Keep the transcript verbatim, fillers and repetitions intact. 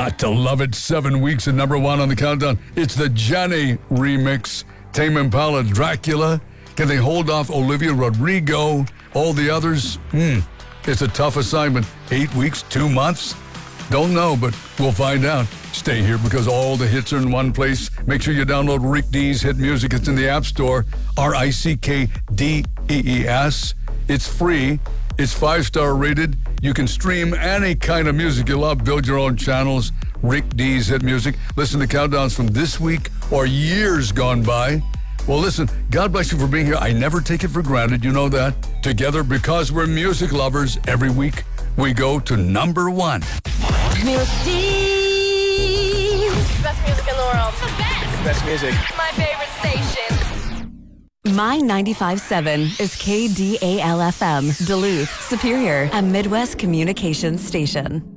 got to love it. Seven weeks at number one on the countdown. It's the Johnny remix. Tame Impala, Dracula. Can they hold off Olivia Rodrigo? All the others? Hmm. It's a tough assignment. Eight weeks, two months? Don't know, but we'll find out. Stay here because all the hits are in one place. Make sure you download Rick D's Hit Music. It's in the App Store. R I C K D E E S. It's free. It's five-star rated. You can stream any kind of music you love. Build your own channels. Rick D's Hit Music. Listen to countdowns from this week or years gone by. Well, listen, God bless you for being here. I never take it for granted. You know that. Together, because we're music lovers, every week we go to number one. Rick D. Best music in the world. The best. Best music. My favorite station. My ninety-five point seven is K D A L F M, Duluth, Superior, a Midwest communications station.